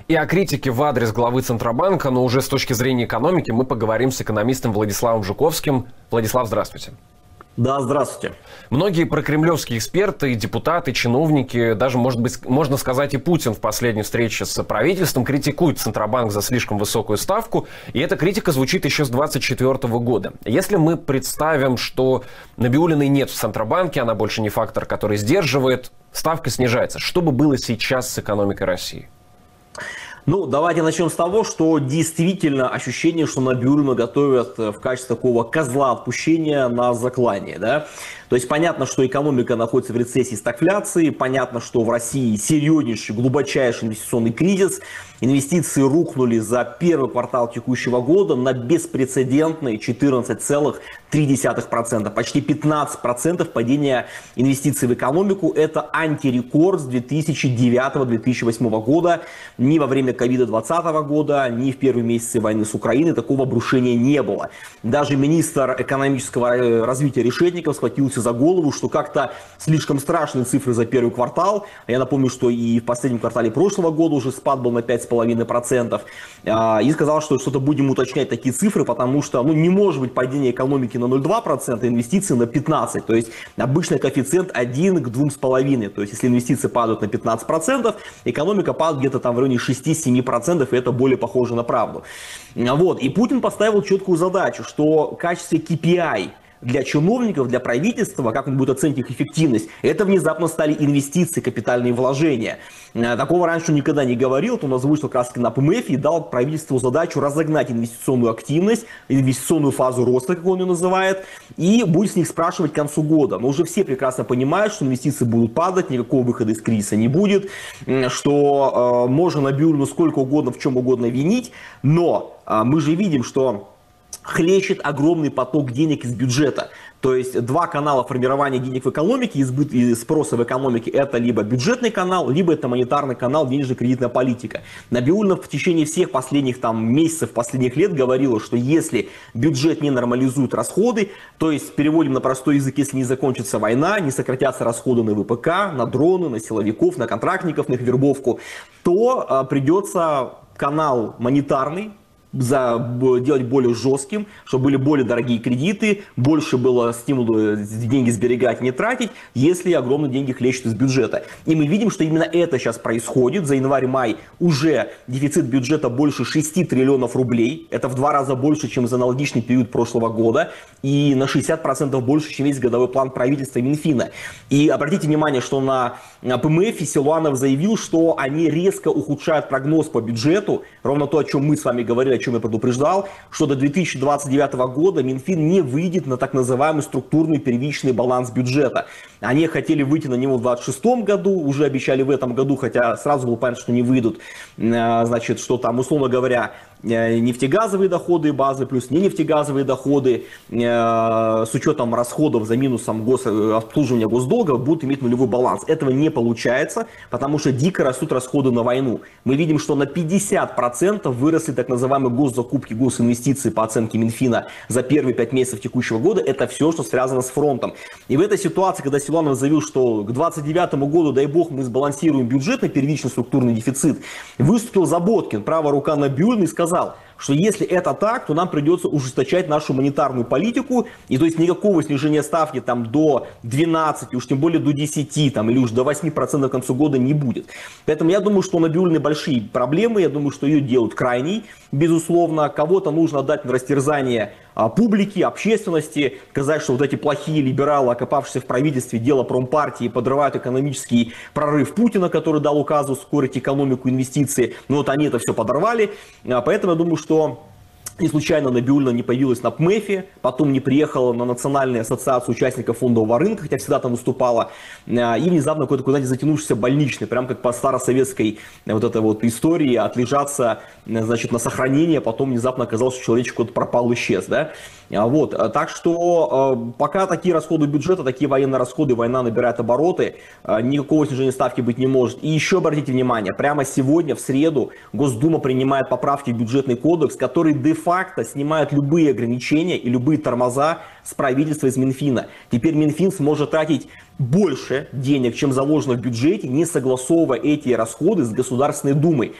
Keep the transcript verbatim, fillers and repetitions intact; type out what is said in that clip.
И о критике в адрес главы Центробанка, но уже с точки зрения экономики, мы поговорим с экономистом Владиславом Жуковским. Владислав, здравствуйте. Да, здравствуйте. Многие прокремлевские эксперты, депутаты, чиновники, даже, может быть, можно сказать, и Путин в последней встрече с правительством критикуют Центробанк за слишком высокую ставку, и эта критика звучит еще с двадцать четвёртого года. Если мы представим, что Набиуллиной нет в Центробанке, она больше не фактор, который сдерживает, ставка снижается. Что бы было сейчас с экономикой России? Ну, давайте начнем с того, что действительно ощущение, что Набиуллину готовят в качестве такого козла отпущения на заклание, да. То есть понятно, что экономика находится в рецессии, стагфляции, понятно, что в России серьезнейший, глубочайший инвестиционный кризис, инвестиции рухнули за первый квартал текущего года на беспрецедентные четырнадцать целых три десятых процента, почти пятнадцать процентов падения инвестиций в экономику. Это антирекорд с две тысячи девятого — две тысячи восьмого года. Ни во время ковида двадцатого года, ни в первые месяцы войны с Украиной такого обрушения не было. Даже министр экономического развития Решетников схватился за голову, что как-то слишком страшные цифры за первый квартал. Я напомню, что и в последнем квартале прошлого года уже спад был на пять целых пять десятых процента. И сказал, что что-то будем уточнять такие цифры, потому что ну, не может быть падение экономики на ноль целых две десятых процента, инвестиции на пятнадцать процентов. То есть обычный коэффициент один к двум с половиной. То есть если инвестиции падают на пятнадцать процентов, экономика падает где-то там в районе шесть-семь процентов, и это более похоже на правду. Вот. И Путин поставил четкую задачу, что в качестве кей пи ай для чиновников, для правительства, как он будет оценить их эффективность, это внезапно стали инвестиции, капитальные вложения. Такого раньше он никогда не говорил, он озвучил как раз на пэ эм эф и дал правительству задачу разогнать инвестиционную активность, инвестиционную фазу роста, как он ее называет, и будет с них спрашивать к концу года. Но уже все прекрасно понимают, что инвестиции будут падать, никакого выхода из кризиса не будет, что э, можно Набиуллину сколько угодно, в чем угодно винить, но э, мы же видим, что хлещет огромный поток денег из бюджета. То есть два канала формирования денег в экономике, избыт и спроса в экономике, это либо бюджетный канал, либо это монетарный канал, денежно-кредитная политика. Набиуллина в течение всех последних там, месяцев, последних лет говорила, что если бюджет не нормализует расходы, то есть переводим на простой язык, если не закончится война, не сократятся расходы на вэ пэ ка, на дроны, на силовиков, на контрактников, на их вербовку, то а, придется канал монетарный За, делать более жестким, чтобы были более дорогие кредиты, больше было стимула деньги сберегать, не тратить, если огромные деньги хлещут из бюджета. И мы видим, что именно это сейчас происходит. За январь-май уже дефицит бюджета больше шести триллионов рублей. Это в два раза больше, чем за аналогичный период прошлого года. И на шестьдесят процентов больше, чем весь годовой план правительства и Минфина. И обратите внимание, что на пэ эм эф Силуанов заявил, что они резко ухудшают прогноз по бюджету. Ровно то, о чем мы с вами говорили, о чем я предупреждал, что до две тысячи двадцать девятого года Минфин не выйдет на так называемый структурный первичный баланс бюджета. Они хотели выйти на него в двадцать шестом году, уже обещали в этом году, хотя сразу было понятно, что не выйдут. Значит, что там, условно говоря, нефтегазовые доходы базы плюс не нефтегазовые доходы с учетом расходов за минусом гос... обслуживания госдолга будут иметь нулевой баланс. Этого не получается, потому что дико растут расходы на войну. Мы видим, что на пятьдесят процентов выросли так называемые госзакупки, госинвестиции по оценке Минфина за первые пять месяцев текущего года. Это все, что связано с фронтом. И в этой ситуации, когда Силуанов заявил, что к двадцать девятому году, дай бог, мы сбалансируем бюджет на первичный структурный дефицит, выступил Заботкин, правая рука Набиуллиной, и сказал, что если это так, то нам придется ужесточать нашу монетарную политику, и то есть никакого снижения ставки там до двенадцати, уж тем более до десяти, там, или уж до восьми процентов к концу года не будет. Поэтому я думаю, что у Набиуллиной большие проблемы, я думаю, что ее делают крайней, безусловно, кого-то нужно отдать на растерзание а, публики, общественности, сказать, что вот эти плохие либералы, окопавшиеся в правительстве, дело промпартии, подрывают экономический прорыв Путина, который дал указ ускорить экономику, инвестиции, но вот они это все подорвали, а, поэтому я думаю, что не случайно Набиуллина не появилась на пэ эм эф, потом не приехала на Национальную ассоциацию участников фондового рынка, хотя всегда там выступала, и внезапно какой-то куда-то затянувшийся больничный, прям как по старосоветской вот этой вот истории, отлежаться, значит, на сохранение, потом внезапно оказалось, что человечек куда-то пропал, исчез, да. Вот, так что пока такие расходы бюджета, такие военные расходы, война набирает обороты, никакого снижения ставки быть не может. И еще обратите внимание, прямо сегодня, в среду, Госдума принимает поправки в бюджетный кодекс, которые де-факто снимают любые ограничения и любые тормоза с правительства, из Минфина. Теперь Минфин сможет тратить больше денег, чем заложено в бюджете, не согласовывая эти расходы с Государственной Думой.